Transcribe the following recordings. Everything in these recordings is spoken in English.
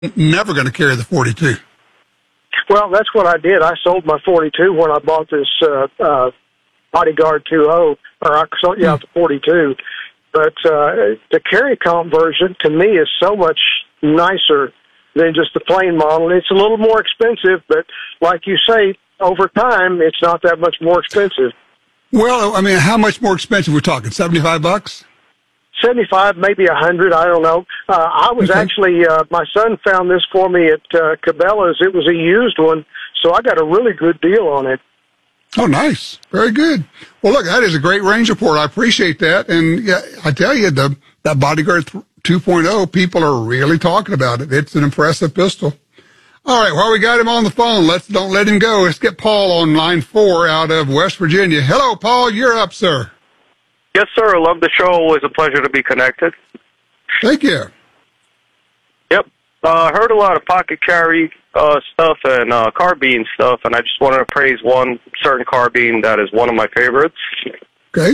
never going to carry the 42. Well, that's what I did. I sold my 42 when I bought this Bodyguard 2.0, or I sold, the 42. But the carry comp version, to me, is so much nicer than just the plain model. It's a little more expensive, but like you say, over time, it's not that much more expensive. Well, I mean, how much more expensive? We're talking $75? 75, maybe 100. I don't know. I was actually, my son found this for me at Cabela's. It was a used one, so I got a really good deal on it. Oh, nice. Very good. Well, look, that is a great range report. I appreciate that. And yeah, I tell you, that Bodyguard 2.0, people are really talking about it. It's an impressive pistol. All right, while we got him on the phone, don't let him go. Let's get Paul on line 4 out of West Virginia. Hello, Paul. You're up, sir. Yes, sir. I love the show. Always a pleasure to be connected. Thank you. Yep. Heard a lot of pocket carry stuff and carbine stuff, and I just wanted to praise one certain carbine that is one of my favorites. Okay.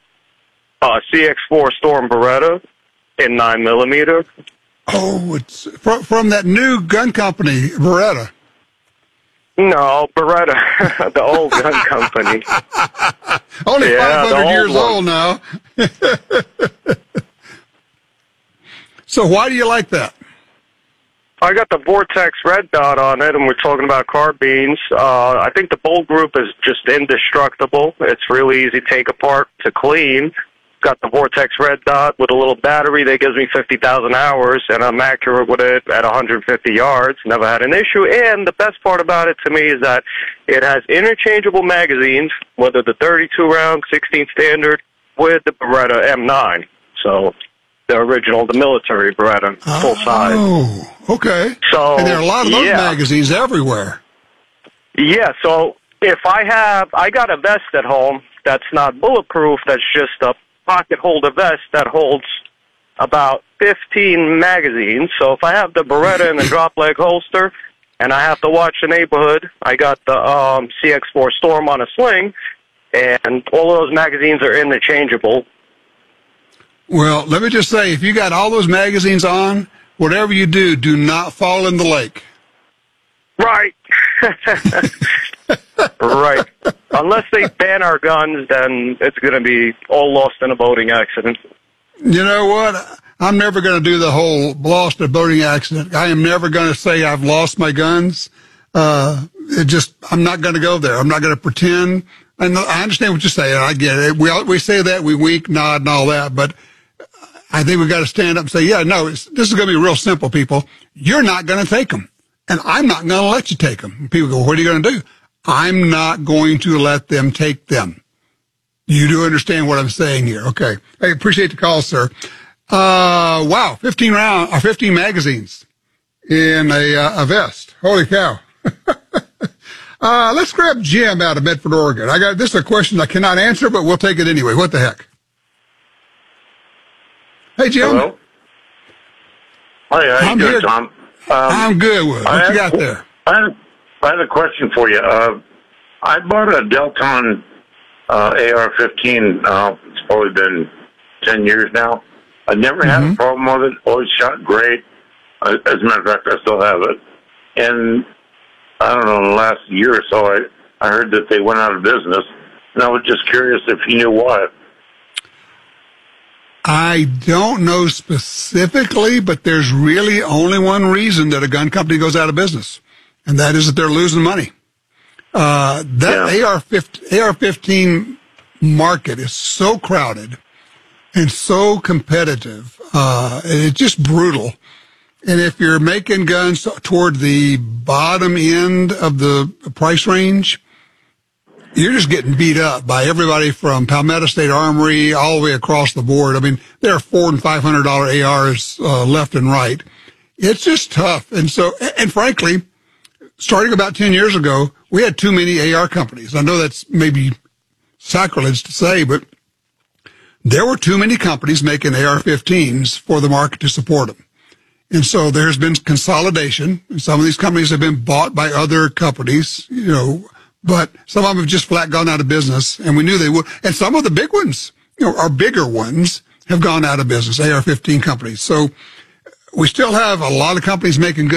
CX4 Storm Beretta in 9mm. Oh, it's from that new gun company, Beretta. No, Beretta, the old gun company. Only 500 years old now. So why do you like that? I got the Vortex red dot on it, and we're talking about carbines. I think the Bolt Group is just indestructible. It's really easy to take apart, to clean. Got the Vortex red dot with a little battery that gives me 50,000 hours, and I'm accurate with it at 150 yards. Never had an issue. And the best part about it to me is that it has interchangeable magazines, whether the 32 round, 16 standard, with the Beretta M9. So the original, the military Beretta, full size. Oh, okay. So, and there are a lot of those magazines everywhere. Yeah, so if I got a vest at home that's not bulletproof, that's just a pocket holder vest that holds about 15 magazines. So if I have the Beretta in the drop leg holster and I have to watch the neighborhood, I got the CX4 Storm on a sling, and all of those magazines are interchangeable. Well, let me just say, if you got all those magazines on, whatever you do not fall in the lake. Right. Right. Unless they ban our guns, then it's going to be all lost in a boating accident. You know what? I'm never going to do the whole lost in a boating accident. I am never going to say I've lost my guns. I'm not going to go there. I'm not going to pretend. And I understand what you're saying. I get it. We say that, we wink, nod, and all that, but I think we've got to stand up and say, yeah, no, this is going to be real simple, people. You're not going to take them, and I'm not going to let you take them. People go, what are you going to do? I'm not going to let them take them. You do understand what I'm saying here. Okay. I appreciate the call, sir. Wow. 15 magazines in a vest. Holy cow. Let's grab Jim out of Medford, Oregon. This is a question I cannot answer, but we'll take it anyway. What the heck? Hey, Jim. Hello. Hi, how you doing, Tom? I'm good. What you got there? I had a question for you. I bought a Delton AR-15. It's probably been 10 years now. I never had a problem with it. Always shot great. As a matter of fact, I still have it. And I don't know, in the last year or so, I heard that they went out of business. And I was just curious if you knew why. I don't know specifically, but there's really only one reason that a gun company goes out of business, and that is that they're losing money. AR-15 market is so crowded and so competitive. It's just brutal. And if you're making guns toward the bottom end of the price range, you're just getting beat up by everybody from Palmetto State Armory all the way across the board. I mean, there are $400 and $500 ARs left and right. It's just tough. And frankly, starting about 10 years ago, we had too many AR companies. I know that's maybe sacrilege to say, but there were too many companies making AR-15s for the market to support them. And so there's been consolidation, and some of these companies have been bought by other companies, but some of them have just flat gone out of business, and we knew they would. And some of the big ones, our bigger ones, have gone out of business, AR-15 companies. So we still have a lot of companies making good